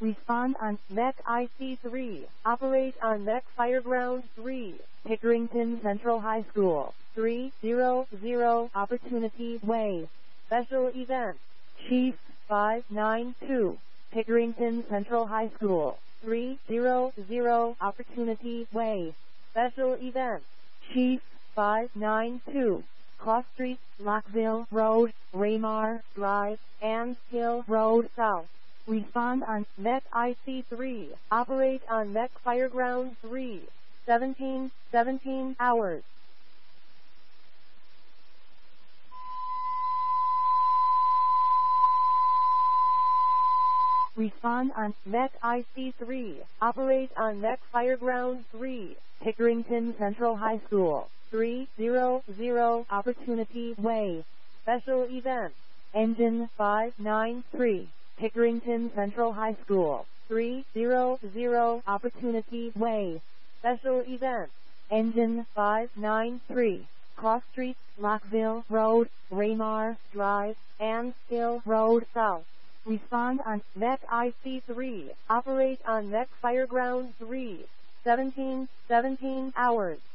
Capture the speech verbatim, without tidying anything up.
Respond on Mech I C three. Operate on Mech Fireground three. Pickerington Central High School. three hundred Opportunity Way. Special Event. Chief five nine two. Pickerington Central High School. three hundred Opportunity Way. Special Event. Chief five nine two. Cross Street, Lockville Road, Raymar Drive, and Hill Road South. Respond on Mech I C three. Operate on Mech Fireground three. seventeen seventeen hours. Respond on Mech I C three. Operate on Mech Fireground three. Pickerington Central High School. three hundred Opportunity Way. Special Event. Engine five nine three. Pickerington Central High School. three hundred Opportunity Way. Special Event. Engine five nine three. Cross Street, Lockville Road, Raymar Drive, and Hill Road South. Respond on Mech I C three. Operate on Mech Fireground three. seventeen seventeen hours.